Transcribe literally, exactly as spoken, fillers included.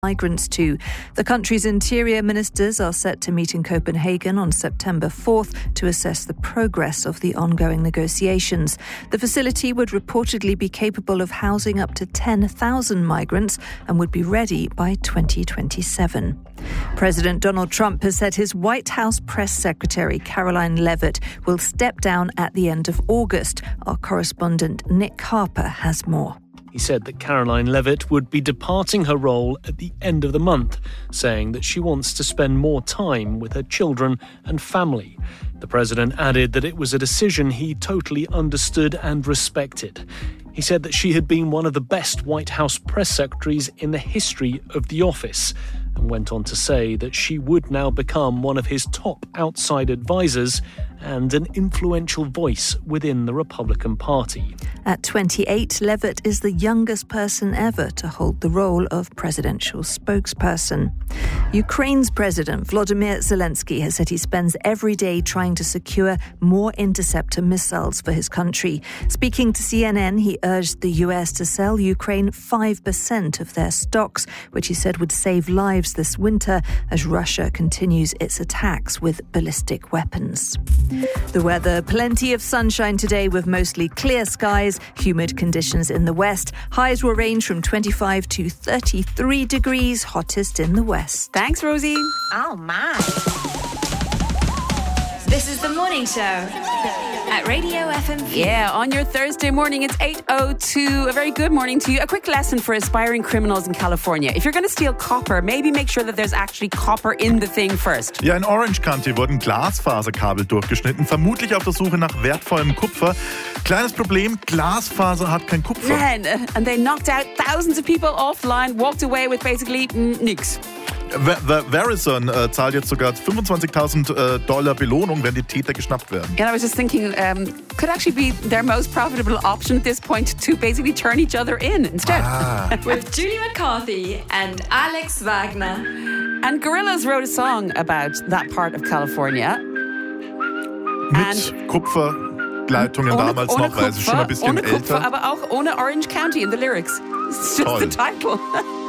migrants to. The country's interior ministers are set to meet in Copenhagen on September fourth to assess the progress of the ongoing negotiations. The facility would reportedly be capable of housing up to ten thousand migrants and would be ready by twenty twenty-seven. President Donald Trump has said his White House press secretary, Caroline Leavitt, will step down at the end of August. Our correspondent Nick Harper has more. He said that Caroline Leavitt would be departing her role at the end of the month, saying that she wants to spend more time with her children and family. The president added that it was a decision he totally understood and respected. He said that she had been one of the best White House press secretaries in the history of the office, and went on to say that she would now become one of his top outside advisors and an influential voice within the Republican Party. At twenty-eight, Leavitt is the youngest person ever to hold the role of presidential spokesperson. Ukraine's President Volodymyr Zelensky has said he spends every day trying to secure more interceptor missiles for his country. Speaking to C N N, he urged the U S to sell Ukraine five percent of their stocks, which he said would save lives this winter as Russia continues its attacks with ballistic weapons. The weather, plenty of sunshine today with mostly clear skies, humid conditions in the west. Highs will range from twenty-five to thirty-three degrees, hottest in the west. Thanks, Rosie. Oh, my. This is the morning show at Radio F M V. Yeah, on your Thursday morning, it's eight oh two. A very good morning to you. A quick lesson for aspiring criminals in California. If you're going to steal copper, maybe make sure that there's actually copper in the thing first. Ja, in Orange County wurden Glasfaserkabel durchgeschnitten, vermutlich auf der Suche nach wertvollem Kupfer. Kleines Problem, Glasfaser hat kein Kupfer. Man, and they knocked out thousands of people offline, walked away with basically mm, nix. Ver- Verizon äh, zahlt jetzt sogar fünfundzwanzigtausend äh, Dollar Belohnung, wenn die Täter geschnappt werden. And I was just thinking, um, could actually be their most profitable option at this point to basically turn each other in instead. Ah. With Julie McCarthy and Alex Wagner. And Gorillaz wrote a song about that part of California. Mit Kupferleitungen ohne, damals ohne noch, weil es ist schon ein bisschen ohne älter. Kupfer, aber auch ohne Orange County in the lyrics. It's just Toll. the title.